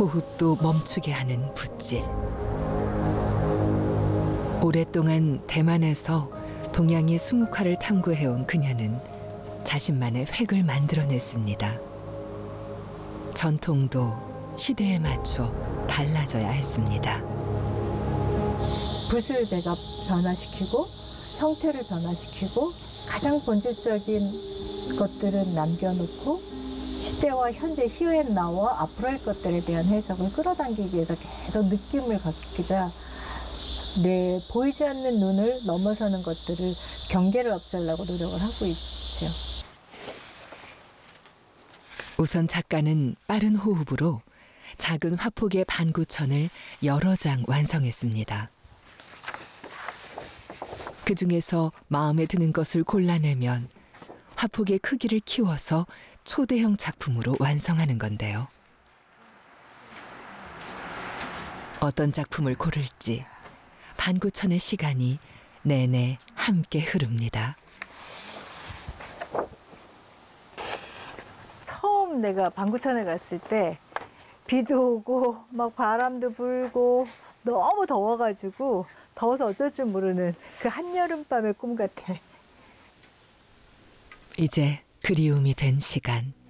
호흡도 멈추게 하는 붓질. 오랫동안 대만에서 동양의 수묵화를 탐구해온 그녀는 자신만의 획을 만들어냈습니다. 전통도 시대에 맞춰 달라져야 했습니다. 붓을 내가 변화시키고 형태를 변화시키고 가장 본질적인 것들은 남겨놓고 시대와 현재 시효에 나와 앞으로 할 것들에 대한 해석을 끌어당기기 위해서 계속 느낌을 갖기자 내 보이지 않는 눈을 넘어서는 것들을 경계를 없애려고 노력을 하고 있죠. 우선 작가는 빠른 호흡으로 작은 화폭의 반구천을 여러 장 완성했습니다. 그 중에서 마음에 드는 것을 골라내면 화폭의 크기를 키워서 초대형 작품으로 완성하는 건데요. 어떤 작품을 고를지 반구천의 시간이 내내 함께 흐릅니다. 처음 내가 반구천에 갔을 때 비도 오고 막 바람도 불고 너무 더워가지고 더워서 어쩔 줄 모르는 그 한여름밤의 꿈 같아. 이제 그리움이 된 시간.